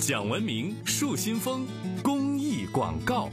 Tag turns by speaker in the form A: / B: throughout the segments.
A: 讲文明树新风公益广告。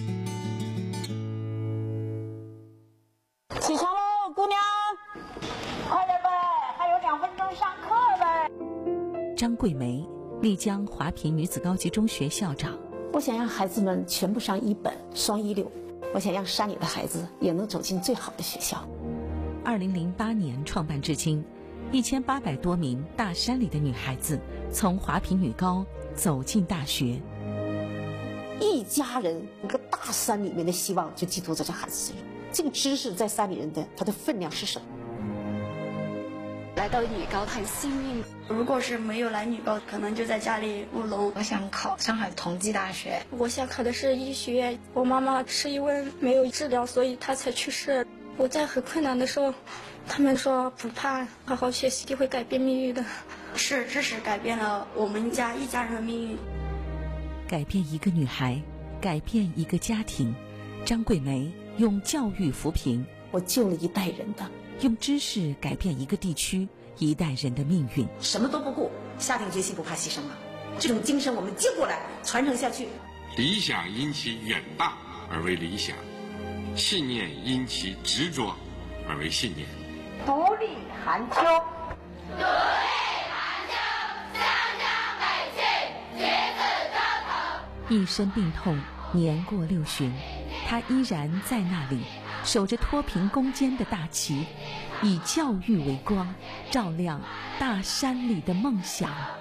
B: 起床喽，姑娘，快点呗，还有2分钟上课呗。
C: 张桂梅，丽江华坪女子高级中学校长。
B: 我想让孩子们全部上一本双一流，我想让山里的孩子也能走进最好的学校。
C: 2008年创办至今，1800多名大山里的女孩子从华坪女高走进大学。
B: 一家人一个大山里面的希望就寄托在这孩子身上。这个知识在山里人的它的分量是什么？
D: 来到女高很幸运，
E: 如果是没有来女高，可能就在家里务农。
F: 我想考上海同济大学，
G: 我想考的是医学院。我妈妈是因为没有治疗，所以她才去世。我在很困难的时候，他们说不怕，好好学习会改变命运的。
E: 是知识改变了我们一家人的命运，
C: 改变一个女孩，改变一个家庭。张桂梅用教育扶贫，
B: 我救了一代人的。
C: 用知识改变一个地区一代人的命运。
B: 什么都不顾，下定决心不怕牺牲了。这种精神我们接过来传承下去。
H: 理想因其远大而为理想，信念因其执着而为信念。
B: 独立寒秋，
I: 独立寒秋，湘江北去，橘子招头。
C: 一身病痛，年过60旬，他依然在那里，守着脱贫攻坚的大旗，以教育为光，照亮大山里的梦想。